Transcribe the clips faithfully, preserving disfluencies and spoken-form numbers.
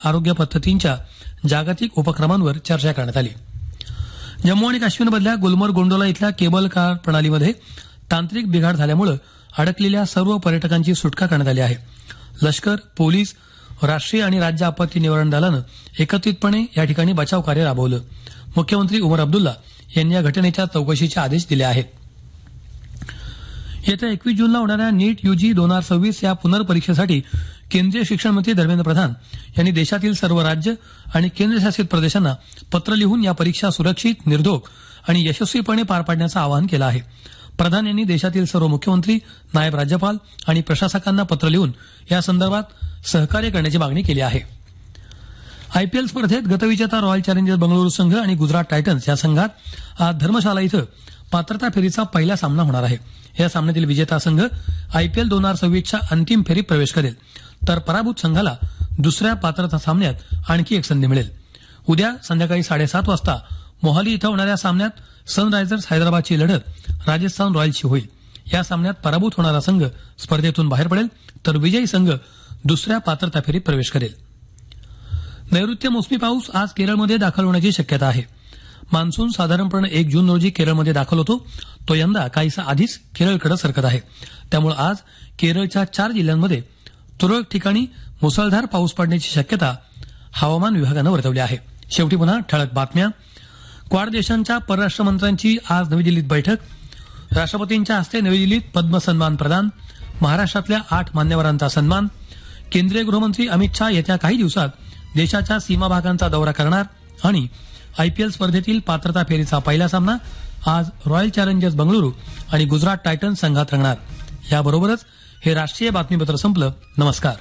आरोग्य पद्धतींच्या जागतिक उपक्रमांवर चर्चा करण्यात आली. जम्मू आणि काश्मीरमधल्या गुलमर्ग गोंडोला इथल्या केबल कार प्रणालीमध्ये तांत्रिक बिघाड झाल्यामुळे अडकलेल्या सर्व पर्यटकांची सुटका करण्यात आली आहे. लष्कर, पोलीस, राष्ट्रीय आणि राज्य आपत्ती निवारण दलानं एकत्रितपणे या ठिकाणी बचाव कार्य राबवलं. मुख्यमंत्री उमर अब्दुल्ला यांनी या घटनेच्या चौकशीचे आदेश दिले आहेत. येत्या एकवीस जूनला होणाऱ्या नीट यूजी दोन हजार सव्वीस या पुनर्परीक्षेसाठी केंद्रीय शिक्षण मंत्री धर्मेंद्र प्रधान यांनी देशातील सर्व राज्य आणि केंद्रशासित प्रदेशांना पत्र लिहून या परीक्षा सुरक्षित, निर्धोक आणि यशस्वीपणे पार पाडण्याचं आवाहन केलं आहे. प्रधान यांनी देशातील सर्व मुख्यमंत्री, नायब राज्यपाल आणि प्रशासकांना पत्र लिहून या संदर्भात सहकार्य करण्याची मागणी केली आहे. आयपीएल स्पर्धेत गतविजेता रॉयल चॅलेंजर्स बंगळुरू संघ आणि गुजरात टायटन्स या संघात आज धर्मशाला इथं पात्रता फेरीचा पहिला सामना होणार आहे. या सामन्यातील विजेता संघ आयपीएल दोन हजार सव्वीसच्या अंतिम फेरीत प्रवेश करेल, तर पराभूत संघाला दुसऱ्या पात्रता सामन्यात आणखी एक संधी मिळेल. उद्या संध्याकाळी साडेसात वाजता मोहाली इथं होणाऱ्या सामन्यात सनरायझर्स हैदराबादची लढत राजस्थान रॉयल्सशी होईल. या सामन्यात पराभूत होणारा संघ स्पर्धेतून बाहेर पडेल, तर विजयी संघ दुसऱ्या पात्रता फेरीत प्रवेश करेल. नैऋत्य मोसमी पाऊस आज केरळमध्ये दाखल होण्याची शक्यता आहे. मान्सून साधारणपणे एक जून रोजी केरळमध्ये दाखल होतो. तो यंदा काहीसा आधीच केरळकडे सरकत आहे. त्यामुळे आज केरळच्या चार जिल्ह्यांमध्ये तुरळक ठिकाणी मुसळधार पाऊस पडण्याची शक्यता हवामान विभागानं वर्तवली आहे. शेवटी पुन्हा ठळक बातम्या. क्वाड देशांच्या परराष्ट्र मंत्र्यांची आज नवी दिल्लीत बैठक. राष्ट्रपतींच्या हस्ते नवी दिल्लीत पद्म सन्मान प्रदान. महाराष्ट्रातल्या आठ मान्यवरांचा सन्मान. केंद्रीय गृहमंत्री अमित शहा येत्या काही दिवसात देशाच्या सीमा भागांचा दौरा करणार. आणि आयपीएल स्पर्धेतील पात्रता फेरीचा पहिला सामना आज रॉयल चॅलेंजर्स बंगळुरू आणि गुजरात टायटन्स संघात रंगणार. याबरोबरच हे राष्ट्रीय बातमीपत्र संपलं. नमस्कार.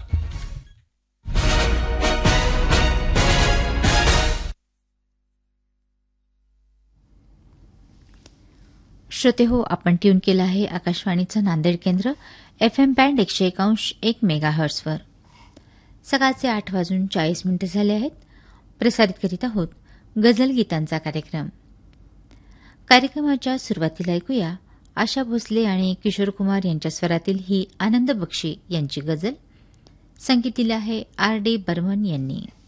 श्रोते हो, आपण ट्यून केलं आहे आकाशवाणीचं नांदेड केंद्र एफ एम बँड एकशे एकांश एक मेगा हर्ट्सवर. सकाळचे आठ वाजून चाळीस मिनिटं झाले आहेत. प्रसारित करीत आहोत गझल गीतांचा कार्यक्रम. कार्यक्रमाच्या सुरुवातीला ऐकूया आशा भोसले आणि किशोर कुमार यांच्या स्वरातील ही आनंद बक्षी यांची गझल. संगीत दिलं आहे आर डी बर्मन यांनी.